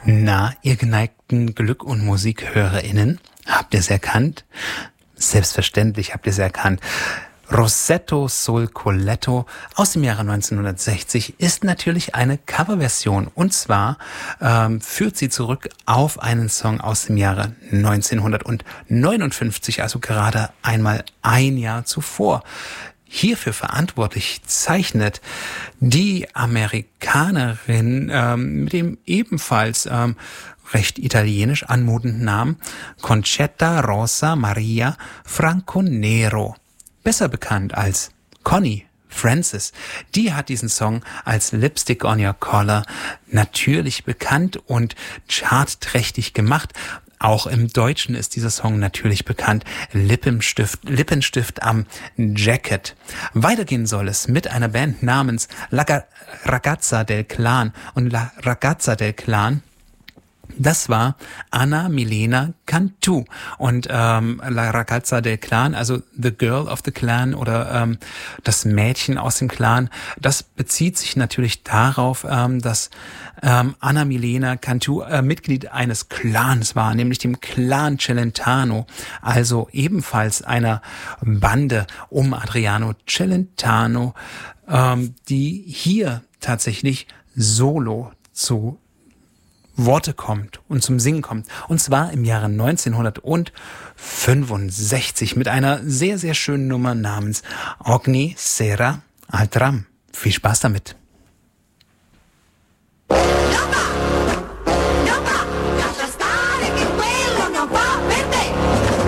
Na, ihr geneigten Glück- und Musikhörerinnen, habt ihr es erkannt? Selbstverständlich habt ihr es erkannt. Rosetto sul Colletto aus dem Jahre 1960 ist natürlich eine Coverversion. Und zwar führt sie zurück auf einen Song aus dem Jahre 1959, also gerade einmal ein Jahr zuvor. Hierfür verantwortlich zeichnet die Amerikanerin mit dem ebenfalls recht italienisch anmutenden Namen Concetta Rosa Maria Franco-Nero, besser bekannt als Connie Francis. Die hat diesen Song als Lipstick on Your Collar natürlich bekannt und chartträchtig gemacht. Auch im Deutschen ist dieser Song natürlich bekannt. Lippenstift am Jacket. Weitergehen soll es mit einer Band namens La Ragazza del Clan. Und La Ragazza del Clan, das war Anna Milena Cantu. Und La Ragazza del Clan, also The Girl of the Clan oder das Mädchen aus dem Clan, das bezieht sich natürlich darauf, dass Anna Milena Cantu Mitglied eines Clans war, nämlich dem Clan Celentano, also ebenfalls einer Bande um Adriano Celentano, die hier tatsächlich solo zu Worte kommt und zum Singen kommt. Und zwar im Jahre 1965 mit einer sehr, sehr schönen Nummer namens Ogni Sera al Tram. Viel Spaß damit.